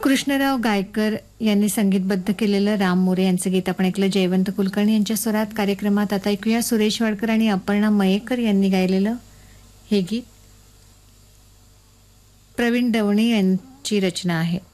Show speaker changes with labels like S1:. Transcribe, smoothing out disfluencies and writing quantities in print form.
S1: कृष्णराव गायकर यांनी संगीतबद्ध केलेलं राम मोरे यांचं गीत आपण ऐकलं जयवंत कुलकर्णी यांच्या स्वरात. कार्यक्रमात आता ऐकूया सुरेश वाडकर आणि अपर्णा मयेकर यांनी गायलेलं हे गीत. प्रवीण दवणे यांची रचना आहे.